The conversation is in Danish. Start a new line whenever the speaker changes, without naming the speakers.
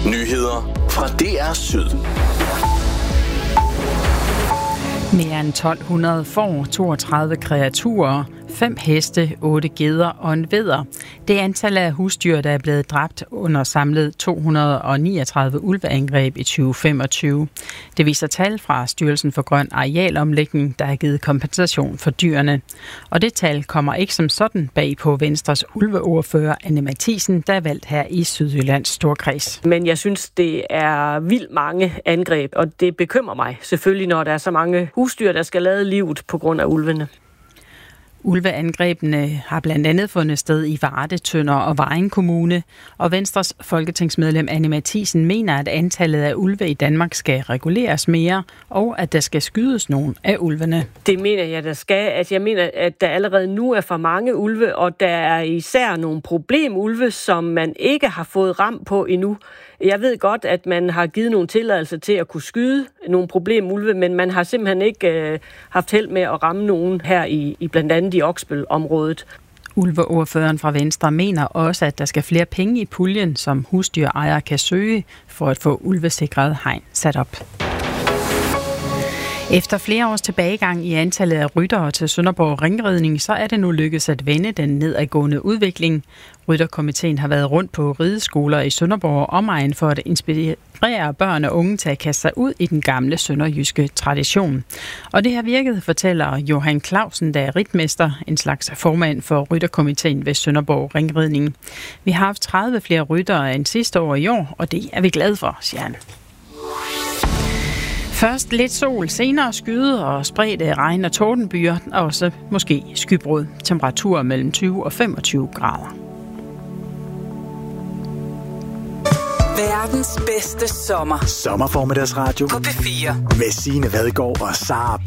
Nyheder fra DR Syd.
Mere end 1200 får, 32 kreaturer, 5 heste, 8 geder og en vædder. Det er antallet af husdyr, der er blevet dræbt under samlet 239 ulveangreb i 2025. Det viser tal fra Styrelsen for Grøn Arealomlægning, der har givet kompensation for dyrene. Og det tal kommer ikke som sådan bag på Venstres ulveordfører Anne Matthiesen, der er valgt her i Sydjyllands Storkreds.
Men jeg synes, det er vildt mange angreb, og det bekymrer mig selvfølgelig, når der er så mange husdyr, der skal lade livet på grund af ulvene.
Ulveangrebene har blandt andet fundet sted i Varde, Tønder og Vejen Kommune, og Venstres folketingsmedlem Anne Matthiesen mener, at antallet af ulve i Danmark skal reguleres mere, og at der skal skydes nogen af ulvene.
Det mener jeg, der skal. Altså, jeg mener, at der allerede nu er for mange ulve, og der er især nogle problemulve, som man ikke har fået ram på endnu. Jeg ved godt, at man har givet nogle tilladelser til at kunne skyde nogle problemulve, men man har simpelthen ikke haft held med at ramme nogen her i blandt andet i Oksbøl-området.
Ulveordføreren fra Venstre mener også, at der skal flere penge i puljen, som husdyrejere kan søge for at få ulvesikret hegn sat op. Efter flere års tilbagegang i antallet af ryttere til Sønderborg Ringridning, så er det nu lykkedes at vende den nedadgående udvikling. Rytterkomiteen har været rundt på rideskoler i Sønderborg og omegn for at inspirere børn og unge til at kaste sig ud i den gamle sønderjyske tradition. Og det har virket, fortæller Johan Clausen, der er ridmester, en slags formand for rytterkomiteen ved Sønderborg Ringridning. Vi har haft 30 flere ryttere end sidste år i år, og det er vi glade for, siger han. Først lidt sol, senere skyde og spredte regn- og tordenbyer, og også måske skybrud. Temperaturer mellem 20 og 25 grader.
Verdens bedste sommer.
Sommerformiddagsradio
På P4.
med Signe Vadgaard og Sara